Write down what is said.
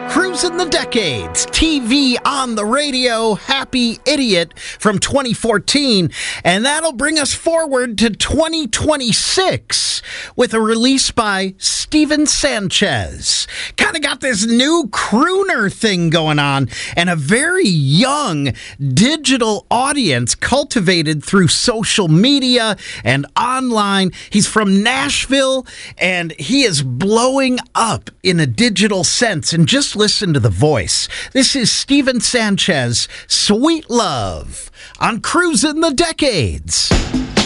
Cruising the Decades, TV on the radio, Happy Idiot from 2014. And that'll bring us forward to 2026 with a release by Steven Sanchez. Kind of got this new crooner thing going on and a very young digital audience cultivated through social media and online. He's from Nashville and he is blowing up in a digital sense. And just listen to the voice. This is Steven Sanchez, Sweet Love, on Cruising the Decades.